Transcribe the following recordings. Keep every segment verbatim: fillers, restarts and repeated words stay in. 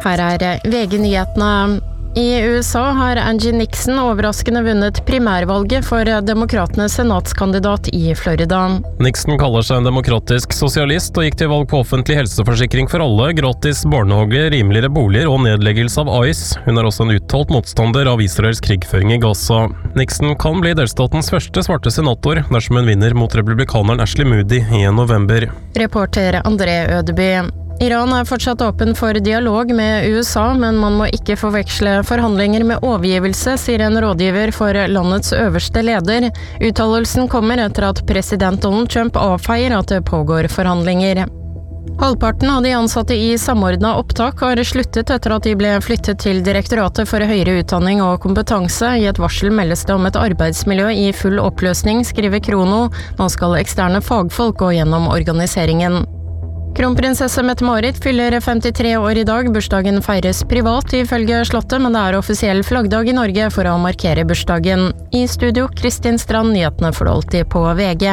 Her er V G-nyhetene. I U S A har Angie Nixon overraskende vunnet primærvalget for demokratenes senatskandidat i Florida. Nixon kaller seg en demokratisk sosialist og gikk til valg på offentlig helseforsikring for alle, gratis barnehage, rimeligere boliger og nedleggelse av ICE. Hun er også en uttalt motstander av Israels krigføring i Gaza. Nixon kan bli delstatens første svarte senator dersom hun vinner mot republikaneren Ashley Moody i november. Reporter André Ødeby. Iran er fortsatt åpen for dialog med U S A, men man må ikke forveksle forhandlinger med overgivelse, sier en rådgiver for landets øverste leder. Uttalelsen kommer etter at president Donald Trump avfeier at det pågår forhandlinger. Halvparten av de ansatte i samordnet opptak har sluttet etter at de ble flyttet til Direktoratet for høyere utdanning og kompetanse. I et varsel meldes det om et arbeidsmiljø i full oppløsning, skriver Krono. Nå skal eksterne fagfolk gå gjennom organiseringen. Kronprinsesse Mette-Marit fyller femtitre år i dag. Bursdagen feires privat ifølge slottet, men det er offisiell flaggdag i Norge for å markere bursdagen. I studio, Kristin Strand, nyhetene får du alltid på V G.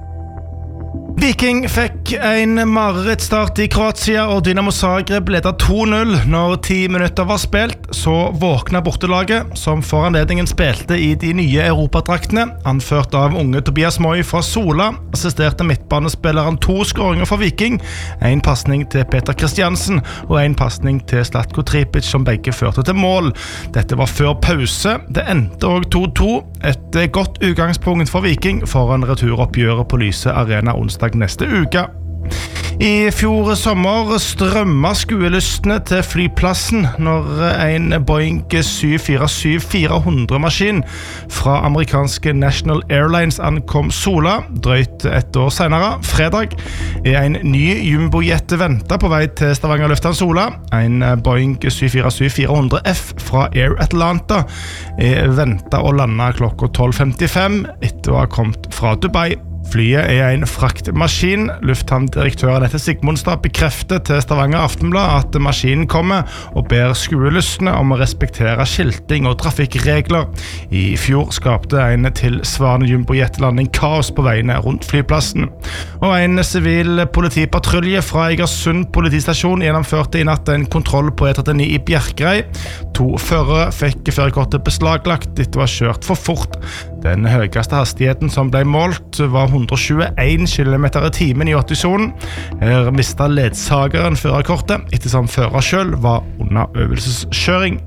Viking fikk en marerittstart i Kroatia, og Dynamo Zagreb ledet to null. Når ti minutter var spilt, så våkna bortelaget, som for anledningen spilte i de nye europadraktene, anført av unge Tobias Moi fra Sola, assisterte midtbanespilleren to skåringer for Viking, en passning til Peter Christiansen og en passning til Zlatko Tripic, som begge førte til mål. Dette var før pause. Det endte også to to, et godt utgangspunkt for Viking foran returoppgjøret på Lyse Arena onsdag neste uke. I fjor sommer strømmet skuelystene til flyplassen når en Boeing syv fire syv fire hundre maskin fra amerikanske National Airlines ankom Sola. Drøyt et år senere, fredag, er en ny jumbojet ventet på vei til Stavanger Lufthavn Sola. En Boeing syv fire syv fire hundre F fra Air Atlanta er ventet å lande klokka tolv femtifem etter å ha kommet fra Dubai. Flyet er en fraktmaskin. Lufthavndirektøren etter Sigmundstad bekrefter til Stavanger Aftenblad at maskinen kommer og ber skuelystne om å respektere skilting og trafikkregler. I fjor skapte en tilsvarende jumbojetlanding kaos på veiene rundt flyplassen. Og en sivil politipatrulje fra Egersund politistasjon gjennomførte i natt en kontroll på E trettini i Bjerkreim. To førere fikk førerkortet beslaglagt etter å ha kjørt for fort. Den høyeste hastigheten som ble målt var hundre og tjueen kilometer i timen i åtti-sonen. Her mistet ledsageren førerkortet ettersom fører selv var under øvelseskjøring.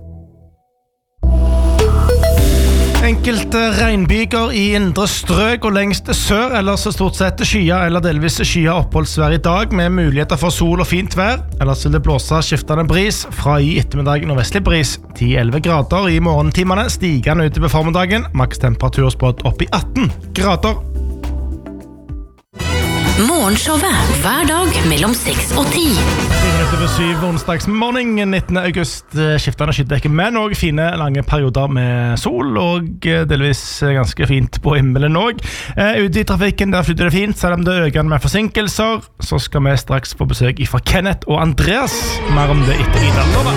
Enkelte regnbyger i indre strøk og lengst sør, ellers stort sett skya eller delvis skya oppholdsvær i dag, med muligheter for sol og fint vær. Ellers vil det blåse skiftende bris, fra i ettermiddag nordvestlig bris. ti til elleve grader i morgentimene, stigende utover formiddagen, maks temperatur spådd opp i atten grader. Morgenshowet hver dag mellom seks og ti. Over syv onsdagsmorgen nittende august, skiftende skydekke, men også fine lange perioder med sol, og delvis ganske fint på himmelen også. Ute i trafikken der flytter det fint, selv om det øker med forsinkelser. Så skal vi straks få besøk fra Kenneth og Andreas. Mer om det etter Ida Lova.